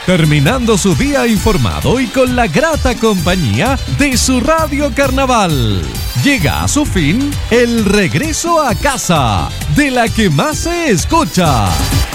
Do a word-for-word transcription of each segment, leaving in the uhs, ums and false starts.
terminando su día informado y con la grata compañía de su Radio Carnaval. Llega a su fin el regreso a casa, de la que más se escucha.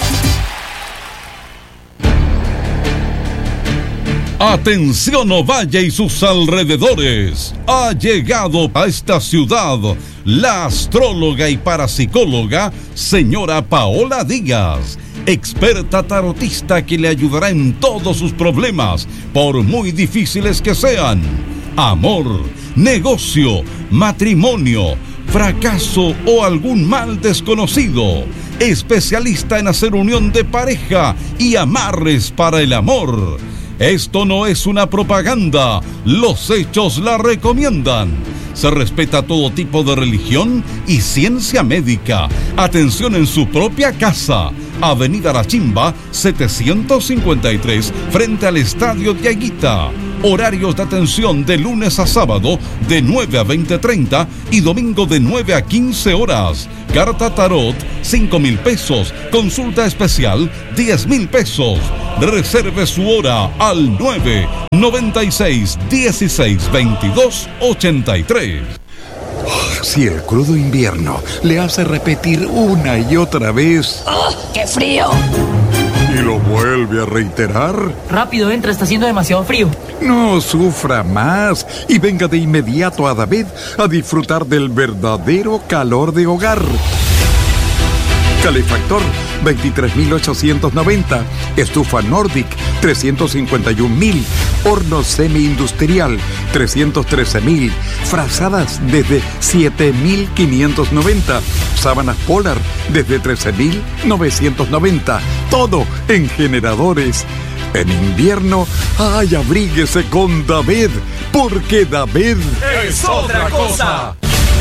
Atención Ovalle y sus alrededores. Ha llegado a esta ciudad la astróloga y parapsicóloga señora Paola Díaz, experta tarotista que le ayudará en todos sus problemas, por muy difíciles que sean. Amor, negocio, matrimonio, fracaso o algún mal desconocido. Especialista en hacer unión de pareja y amarres para el amor. Esto no es una propaganda, los hechos la recomiendan. Se respeta todo tipo de religión y ciencia médica. Atención en su propia casa. Avenida La Chimba, setecientos cincuenta y tres, frente al Estadio de Aguita. Horarios de atención de lunes a sábado de nueve a veinte treinta y domingo de nueve a quince horas. Carta Tarot, cinco mil pesos. Consulta especial, diez mil pesos. Reserve su hora al nueve noventa y seis dieciséis veintidós ochenta y tres. Si el crudo invierno le hace repetir una y otra vez... ¡Oh, qué frío! ¿Y lo vuelve a reiterar? Rápido, entra, está haciendo demasiado frío. No sufra más y venga de inmediato a David a disfrutar del verdadero calor de hogar. Calefactor, veintitrés mil ochocientos noventa. Estufa Nordic, trescientos cincuenta y un mil. Horno semi-industrial, trescientos trece mil. Frazadas desde siete mil quinientos noventa. Sábanas Polar desde trece mil novecientos noventa. Todo en generadores. En invierno, ¡ay, abríguese con David! Porque David es otra cosa.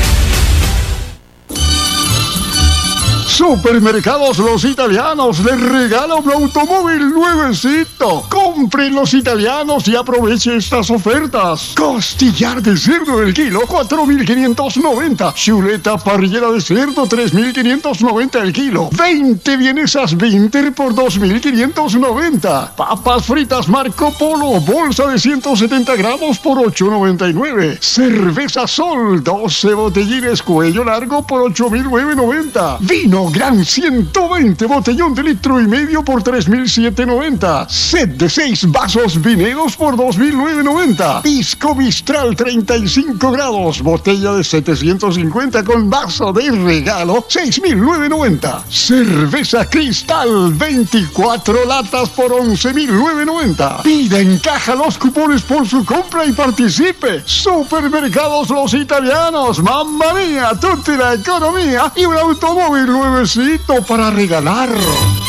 Supermercados Los Italianos les regala un automóvil nuevecito. Compre Los Italianos y aproveche estas ofertas. Costillar de cerdo del kilo, cuatro mil quinientos noventa. Chuleta parrillera de cerdo, tres mil quinientos noventa el kilo. veinte vienesas Vinter por dos mil quinientos noventa. Papas fritas Marco Polo, bolsa de ciento setenta gramos por ocho noventa y nueve. Cerveza Sol, doce botellines cuello largo por ocho mil novecientos noventa. Vino Gran ciento veinte, botellón de litro y medio por tres mil setecientos noventa. Set de seis vasos vineros por dos mil novecientos noventa. Pisco Mistral treinta y cinco grados, botella de setecientos cincuenta con vaso de regalo, seis mil novecientos noventa. Cerveza Cristal, veinticuatro latas por once mil novecientos noventa. Pida en caja los cupones por su compra y participe. Supermercados Los Italianos, mamma mía, tutti la economía y un automóvil nuevecito para regalar.